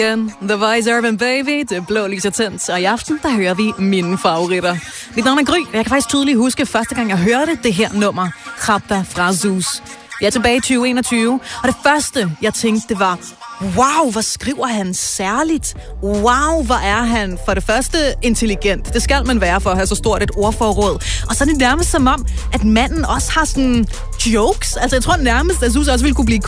The Voice Urban Baby, det blå lys er tændt, og i aften, der hører vi mine favoritter. Mit navn er Gry, og jeg kan faktisk tydeligt huske første gang, jeg hørte det her nummer, Rapta fra Zeus. Vi er tilbage i 2021, og det første, jeg tænkte, det var, wow, hvor skriver han særligt. Wow, hvor er han for det første intelligent. Det skal man være for at have så stort et ordforråd. Og så er det nærmest som om, at manden også har sådan jokes. Altså jeg tror nærmest, at Zeus også ville kunne blive